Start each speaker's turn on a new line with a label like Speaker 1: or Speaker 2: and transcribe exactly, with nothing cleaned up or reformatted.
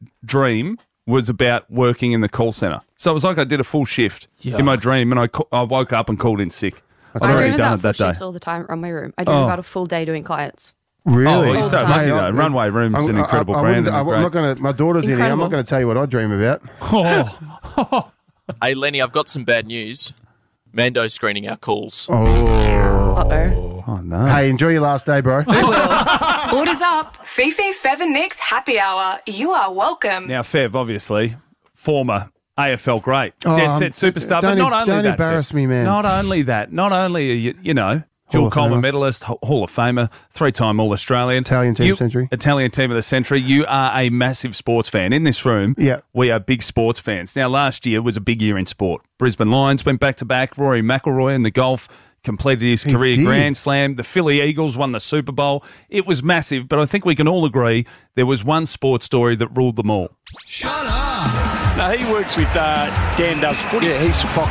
Speaker 1: dream was about working in the call centre. So it was like I did a full shift
Speaker 2: Yeah.
Speaker 1: in my dream, and I, ca- I woke up and called in sick. I'd
Speaker 3: I
Speaker 1: already
Speaker 3: dream
Speaker 1: done
Speaker 3: about
Speaker 1: it
Speaker 3: full
Speaker 1: that day.
Speaker 3: shifts all the time around my room. I dream
Speaker 1: Oh.
Speaker 3: about a full day doing clients.
Speaker 4: Really?
Speaker 1: Oh, you're
Speaker 3: All
Speaker 1: so
Speaker 3: the
Speaker 1: lucky
Speaker 3: time.
Speaker 1: though. Runway Room's
Speaker 4: I'm-
Speaker 1: an incredible
Speaker 4: I, I, I
Speaker 1: brand.
Speaker 4: wouldn't- I,
Speaker 1: and
Speaker 4: I'm
Speaker 1: great.
Speaker 4: not going to. My daughter's in here. I'm
Speaker 3: Incredible.
Speaker 4: not going to tell you what I dream about.
Speaker 2: Oh.
Speaker 5: Hey, Lenny, I've got some bad news. Mando's screening our calls.
Speaker 4: Oh.
Speaker 3: Uh-oh.
Speaker 1: Oh, no.
Speaker 4: Hey, enjoy your last day, bro.
Speaker 6: Orders up. Fifi, Fev and Nick's happy hour. You are welcome.
Speaker 1: Now, Fev, obviously, former A F L great,
Speaker 4: Oh,
Speaker 1: dead
Speaker 4: um,
Speaker 1: set superstar, but
Speaker 4: don't
Speaker 1: not
Speaker 4: em-
Speaker 1: only
Speaker 4: don't
Speaker 1: that.
Speaker 4: embarrass
Speaker 1: Fev.
Speaker 4: me, man.
Speaker 1: Not only that. Not only are you, you know,
Speaker 4: Hall
Speaker 1: dual
Speaker 4: of
Speaker 1: Coleman
Speaker 4: Famer.
Speaker 1: medalist, H- Hall of Famer, three-time All-Australian.
Speaker 4: Italian team
Speaker 1: You-
Speaker 4: of the century.
Speaker 1: Italian team of the century. You are a massive sports fan. In this room,
Speaker 4: Yeah.
Speaker 1: we are big sports fans. Now, last year was a big year in sport. Brisbane Lions went back-to-back. Rory McIlroy in the golf completed his
Speaker 4: He
Speaker 1: career
Speaker 4: did.
Speaker 1: Grand Slam. The Philly Eagles won the Super Bowl. It was massive, but I think we can all agree there was one sports story that ruled them all.
Speaker 7: No, he works with uh, Dan Does Footy.
Speaker 8: Yeah, he's Fox